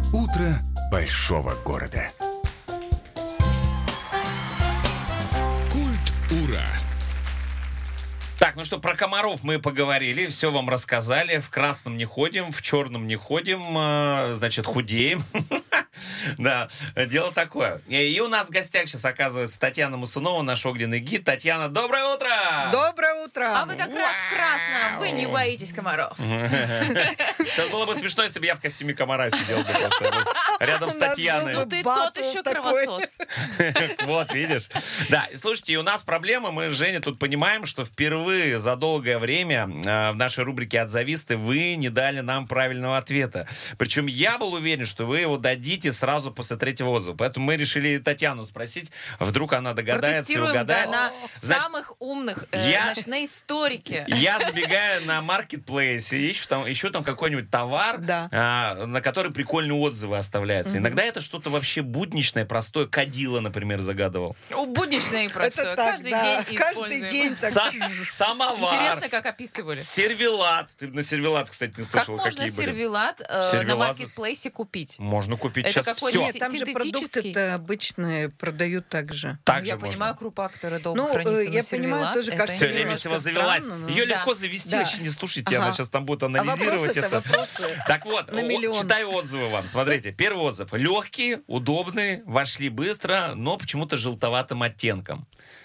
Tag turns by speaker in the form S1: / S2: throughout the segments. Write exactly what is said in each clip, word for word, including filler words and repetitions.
S1: Утро большого города.
S2: Культ Ура.
S3: Так, ну что, про комаров мы поговорили, все вам рассказали. В красном не ходим, в черном не ходим, а, значит, худеем. Да, дело такое. И у нас в гостях сейчас оказывается Татьяна Мосунова, наш огненный гид. Татьяна, доброе утро!
S4: Доброе утро!
S5: А вы как раз в красном, вы не боитесь комаров.
S3: Сейчас было бы смешно, если бы я в костюме комара сидел бы просто рядом с Татьяной.
S5: Ну ты тот еще кровосос.
S3: Вот, видишь. Да, слушайте, и у нас проблема, мы с Женей тут понимаем, что впервые за долгое время в нашей рубрике «Отзовисты» вы не дали нам правильного ответа. Причем я был уверен, что вы его дадите сразу после третьего отзыва. Поэтому мы решили Татьяну спросить, вдруг она догадается и угадает.
S5: Да, на
S3: Значит,
S5: самых умных, э,
S3: я-
S5: значит, на историке.
S3: Я забегаю на маркетплейс и ищу там, ищу там какой-нибудь товар,
S4: Да.
S3: а, на который прикольные отзывы оставляются. Иногда это что-то вообще будничное, простое. Кадила, например, загадывал.
S5: У будничное и простое.
S4: Это так,
S5: Каждый
S4: да.
S5: день
S4: Каждый
S5: используем.
S4: день так.
S3: Са- самовар.
S5: Интересно, как описывали.
S3: Сервелат. Ты на сервелат, кстати, не
S5: Как
S3: слышал,
S5: можно
S3: какие были.
S5: сервелат, э,
S3: Сервелат
S5: на
S3: за-
S5: маркетплейсе купить?
S3: Можно купить
S5: Это
S3: сейчас
S5: какой-то
S3: все.
S5: Нет,
S4: Там же
S5: синтетический.
S4: продукты-то обычные продают так же.
S3: Так
S5: Ну,
S3: же
S5: я
S3: можно.
S5: понимаю, крупа, которая долго
S4: Ну,
S5: хранится,
S4: э,
S5: но
S4: я понимаю
S5: сервелат
S4: тоже, как
S5: это
S3: Все
S4: Немножко
S3: время
S5: немножко-
S3: всего завелась.
S4: странно, но-
S3: Ее
S4: Да.
S3: легко завести,
S4: Да.
S3: вообще не слушайте, она
S4: Ага.
S3: сейчас там будет
S4: А
S3: анализировать
S4: вопросы-то,
S3: это.
S4: вопросы.
S3: Так вот,
S4: на
S3: о-
S4: миллион.
S3: читаю отзывы вам. Смотрите, первый отзыв. Легкие, удобные, вошли быстро, но почему-то желтоватым оттенком.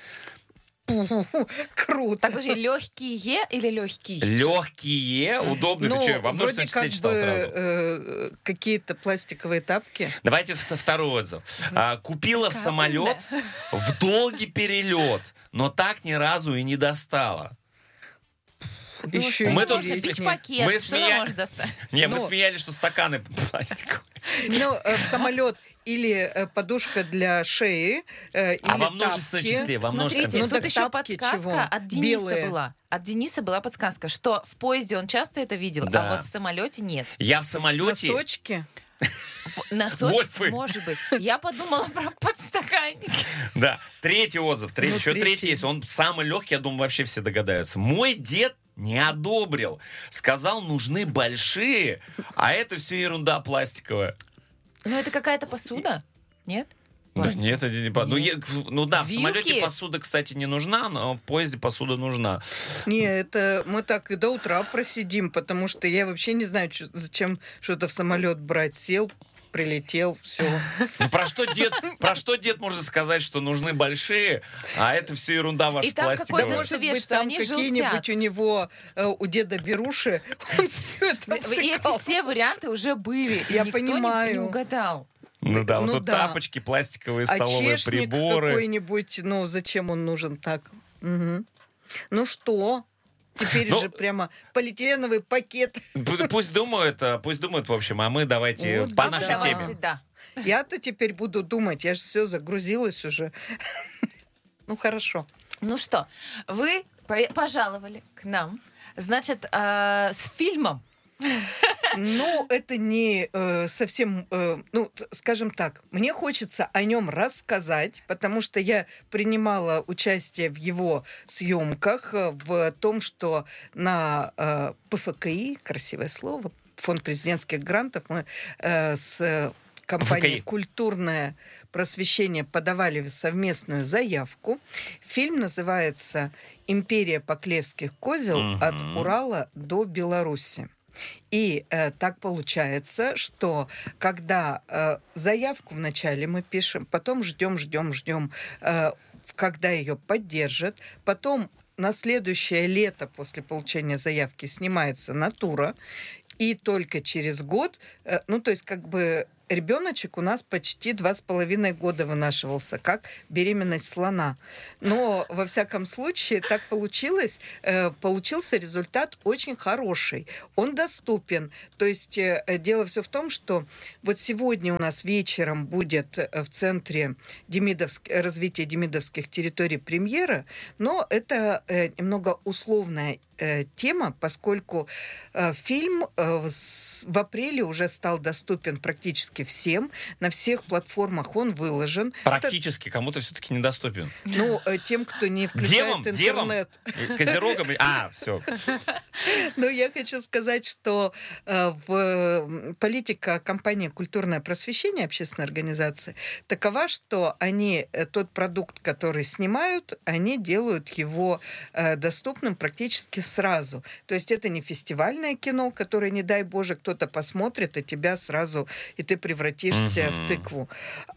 S4: Круто.
S5: Так, подожди, легкие или легкие?
S3: Легкие, удобные.
S4: Ну,
S3: Ты что, во множественном
S4: вроде
S3: числе
S4: как
S3: читал
S4: бы
S3: сразу?
S4: э, какие-то пластиковые тапки.
S3: Давайте в- второй отзыв. А, купила в
S5: Как
S3: самолет в долгий перелет, но так ни разу и не достала.
S5: Ну,
S4: Еще
S5: что
S3: Мы
S5: можно
S3: тут-
S5: пить
S4: интереснее.
S5: пакет,
S3: мы
S5: что
S3: смея-
S5: она может достать?
S3: Не, мы
S4: Ну.
S3: смеялись, что стаканы пластиковые.
S4: Ну, э, в самолет или э, подушка для шеи, э,
S3: А
S4: или
S3: во множественном
S4: тапки.
S3: числе, во множественном
S5: Смотрите,
S4: Ну,
S3: числе.
S5: тут
S4: так
S5: еще
S4: тапки
S5: подсказка
S4: чего?
S5: от Дениса
S4: Белые.
S5: была. От Дениса была подсказка, что в поезде он часто это видел,
S3: Да.
S5: а вот в самолете нет.
S3: Я в самолете...
S4: Носочки.
S5: В- Носочек,
S3: Вольфы.
S5: может быть. Я подумала про подстаканник.
S3: Да, третий отзыв, третий,
S4: Ну,
S3: еще третий.
S4: третий.
S3: есть. Он самый легкий, я думаю, вообще все догадаются. Мой дед не одобрил. Сказал, нужны большие, а это все ерунда пластиковая.
S5: Ну, это какая-то посуда? Нет?
S3: Да
S5: Пластик.
S3: нет, это не... по- Ну,
S5: Нет.
S3: е- ну да, в
S5: Вилки?
S3: самолете посуда, кстати, не нужна, но в поезде посуда нужна.
S4: Не, это мы так и до утра просидим, потому что я вообще не знаю, чё- зачем что-то в самолет брать. Сел, прилетел, все.
S3: Ну, про что дед, про что дед может сказать, что нужны большие, а это все ерунда ваша
S5: И там
S3: пластиковая.
S5: какой-то
S4: Может
S5: Совет,
S4: быть,
S5: что
S4: там
S5: они
S4: какие-нибудь
S5: желтят.
S4: у него, э, у деда Беруши, он все это
S5: И эти
S4: втыкал.
S5: все варианты уже были. и
S4: Я
S5: никто не-
S4: понимаю.
S5: не угадал.
S3: Ну да, вот
S4: Ну
S3: тут
S4: да.
S3: тапочки, пластиковые
S4: А
S3: столовые
S4: чешник
S3: приборы.
S4: какой-нибудь, ну, зачем он нужен так? Мгм. Ну что? Теперь
S3: Ну,
S4: же прямо полиэтиленовый пакет.
S3: П- Пусть думают, а, пусть думают, в общем, а мы давайте
S4: Вот,
S3: по
S4: да,
S3: нашей
S4: давайте.
S3: теме.
S5: Да.
S4: Я-то теперь буду думать, я же все загрузилась уже. Ну, хорошо.
S5: Ну что, вы при- пожаловали к нам, значит, э, с фильмом.
S4: Ну, это не э, совсем, э, ну, т- скажем так, мне хочется о нем рассказать, потому что я принимала участие в его съемках, э, в том, что на э, ПФКИ, красивое слово, фонд президентских грантов, мы э, с компанией
S3: ПФКИ.
S4: «Культурное просвещение» подавали совместную заявку. Фильм называется «Империя Поклевских козел
S3: Мгм.
S4: от Урала до Беларуси». И э, так получается, что когда э, заявку вначале мы пишем, потом ждем, ждем, ждем, э, когда ее поддержат, потом на следующее лето после получения заявки снимается натура, и только через год, э, ну то есть как бы ребеночек у нас почти два с половиной года вынашивался, как беременность слона. Но, во всяком случае, так получилось. Э, получился результат очень хороший. Он доступен. То есть э, дело все в том, что вот сегодня у нас вечером будет э, в центре Демидовск... развития демидовских территорий премьера, но это э, немного условная э, тема, поскольку э, фильм э, с, в апреле уже стал доступен практически всем, на всех платформах он выложен.
S3: Практически, Это, кому-то все-таки недоступен.
S4: Ну, э, тем, кто не включает
S3: девам,
S4: интернет.
S3: Девам? Козерогам? А, все.
S4: Ну, я хочу сказать, что э, в, политика компании «Культурное просвещение», общественной организации, такова, что они э, тот продукт, который снимают, они делают его э, доступным практически сразу. То есть это не фестивальное кино, которое, не дай Боже, кто-то посмотрит, и тебя сразу, и ты превратишься uh-huh. в тыкву.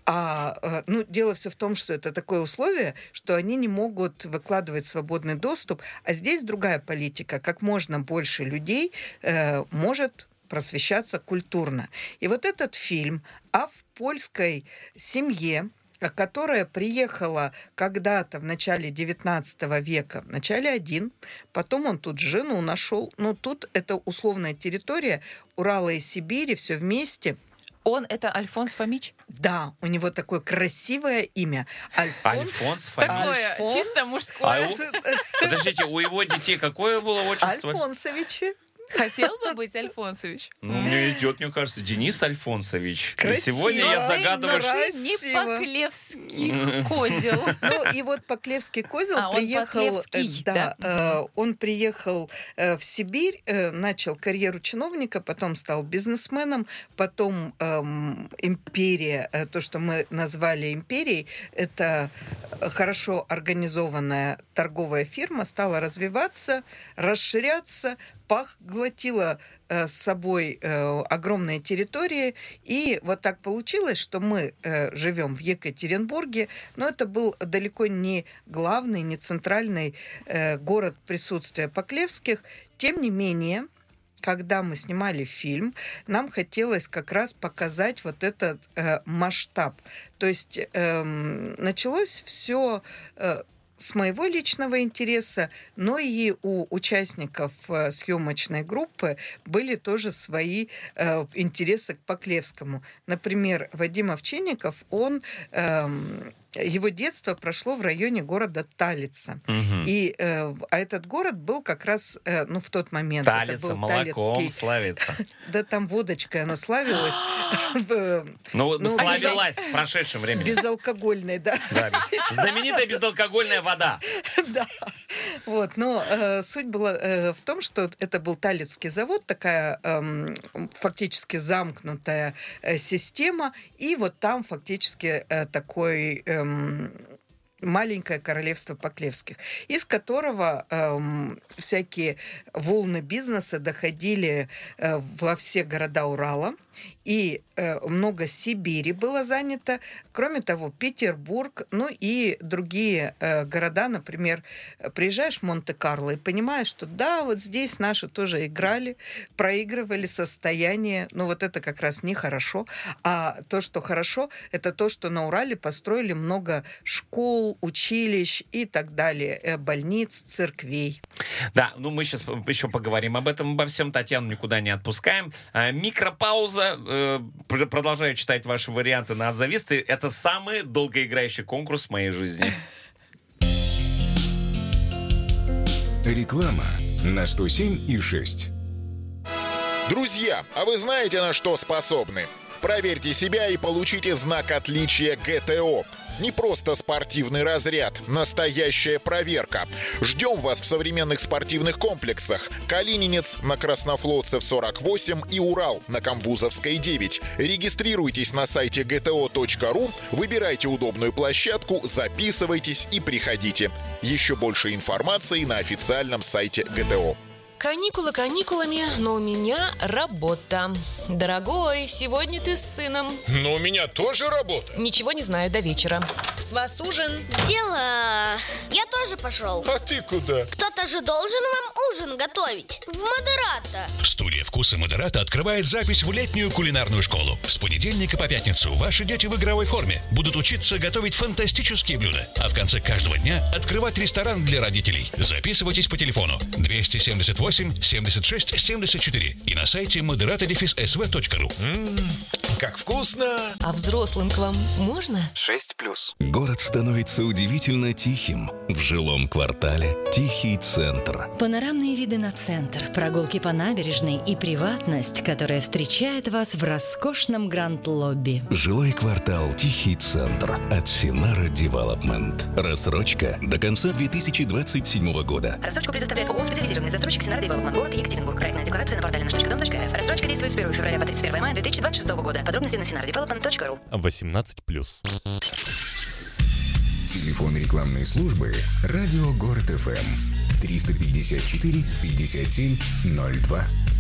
S4: А э, ну, дело все в том, что это такое условие, что они не могут выкладывать свободный доступ, а здесь другая политика. Как можно больше людей э, может просвещаться культурно. И вот этот фильм о польской семье, которая приехала когда-то в начале девятнадцатого века, в начале один, потом он тут жену нашел. Но тут это условная территория Урала и Сибири, все вместе.
S5: Он — это Альфонс Фомич?
S4: Да, у него такое красивое имя. Альфонс,
S3: Альфонс Фомич.
S5: Такое
S4: Альфонс...
S5: чисто мужское.
S3: А у... Подождите, у его детей какое было отчество?
S4: Альфонсовичи.
S5: Хотел бы быть Альфонсович?
S3: Ну, мне идет, мне кажется, Денис Альфонсович.
S4: Красиво.
S3: И сегодня я загадываю...
S4: Красиво.
S5: Не Поклевский козел.
S4: Ну, и вот Поклевский козел
S5: а,
S4: приехал...
S5: Он Поклевский,
S4: да,
S5: да.
S4: Э, он приехал э, в Сибирь, э, начал карьеру чиновника, потом стал бизнесменом, потом э, империя, э, то, что мы назвали империей, это хорошо организованная торговая фирма, стала развиваться, расширяться, поглотила э, с собой э, огромные территории, и вот так получилось, что мы э, живем в Екатеринбурге, но это был далеко не главный, не центральный э, город присутствия Поклевских. Тем не менее, когда мы снимали фильм, нам хотелось как раз показать вот этот э, масштаб. То есть э, началось все... Э, с моего личного интереса, но и у участников э, съемочной группы были тоже свои э, интересы к Поклевскому. Например, Вадим Овчинников, он... Э, его детство прошло в районе города Талица.
S3: Угу. И,
S4: э, а этот город был как раз, э, ну, в тот момент...
S3: Талица,
S4: это был
S3: молоком
S4: талицкий...
S3: славится.
S4: Да там водочкой она славилась.
S3: Ну, славилась в прошедшем времени.
S4: Безалкогольной, да.
S3: Знаменитая безалкогольная вода.
S4: Да. Вот, но суть была в том, что это был Талицкий завод, такая фактически замкнутая система, и вот там фактически такой... маленькое королевство Поклевских, из которого эм, всякие волны бизнеса доходили э, во все города Урала, и э, много Сибири было занято. Кроме того, Петербург, ну и другие э, города, например, приезжаешь в Монте-Карло и понимаешь, что да, вот здесь наши тоже играли, проигрывали состояние, но вот это как раз нехорошо. А то, что хорошо, это то, что на Урале построили много школ, училищ и так далее, больниц, церквей.
S3: Да, ну мы сейчас еще поговорим об этом, обо всем. Татьяну никуда не отпускаем. Микропауза. Продолжаю читать ваши варианты на «Отзовисты». Это самый долгоиграющий конкурс в моей жизни.
S2: Реклама на сто семь и шесть.
S6: Друзья, а вы знаете, на что способны? Проверьте себя и получите знак отличия ГТО. Не просто спортивный разряд, настоящая проверка. Ждем вас в современных спортивных комплексах. Калининец на Краснофлотцев сорок восемь и Урал на Камбузовской девять. Регистрируйтесь на сайте джи ти о точка ру, выбирайте удобную площадку, записывайтесь и приходите. Еще больше информации на официальном сайте джи ти о.
S7: Каникулы каникулами, но у меня работа. Дорогой, сегодня ты с сыном.
S8: Но у меня тоже работа.
S7: Ничего не знаю до вечера. С вас ужин.
S9: Дела. Я тоже пошел.
S8: А ты куда?
S9: Кто-то же должен вам ужин готовить. В Модерата.
S10: Студия «Вкусы Модерата» открывает запись в летнюю кулинарную школу. С понедельника по пятницу ваши дети в игровой форме будут учиться готовить фантастические блюда. А в конце каждого дня открывать ресторан для родителей. Записывайтесь по телефону двести семьдесят восемь семьдесят шесть семьдесят четыре и на сайте модерата эс вэ точка ру.
S8: Как вкусно!
S7: А взрослым к вам можно?
S2: шесть плюс.
S11: Город становится удивительно тихим. В жилом квартале «Тихий центр».
S12: Панорамные виды на центр, прогулки по набережной и приватность, которая встречает вас в роскошном гранд-лобби.
S11: Жилой квартал «Тихий центр» от Синара Девелопмент. Рассрочка до конца две тысячи двадцать седьмого года.
S12: Рассрочку предоставляет ООО «Специализированный застройщик Синара Девелопмент, город Екатеринбург. Проектная декларация на портале наш точка дом точка эр эф. Рассрочка действует с первого февраля по тридцать первое мая две тысячи двадцать шестого года. Подробности на синара девелопмент точка ру.
S2: восемнадцать плюс.
S13: Телефон рекламной службы «Радио Город ФМ» триста пятьдесят четыре пятьдесят семь ноль два.